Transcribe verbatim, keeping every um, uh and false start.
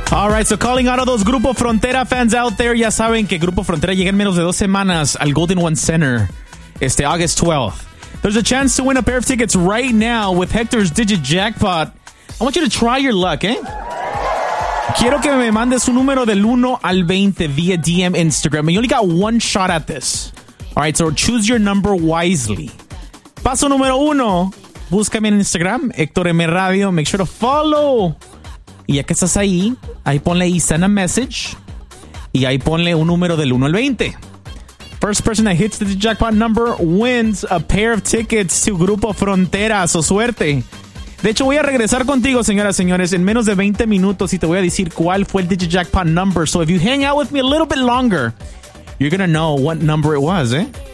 All right, so calling out all those Grupo Frontera fans out there, ya saben que Grupo Frontera llega en menos de dos semanas al Golden One Center, este August twelfth. There's a chance to win a pair of tickets right now with Hector's Digit Jackpot. I want you to try your luck, eh? Quiero que me mandes un número del uno al veinte via D M Instagram. You only got one shot at this. All right, so choose your number wisely. Paso número uno. Búscame en Instagram, Héctor M Radio. Make sure to follow. Y ya que estás ahí, ahí ponle ahí send a message. Y ahí ponle un número del uno al veinte. First person that hits the jackpot number wins a pair of tickets to Grupo Frontera. So suerte. De hecho, voy a regresar contigo, señoras y señores, en menos de veinte minutos y te voy a decir cuál fue el Digit Jackpot number. So if you hang out with me a little bit longer, you're going to know what number it was, eh?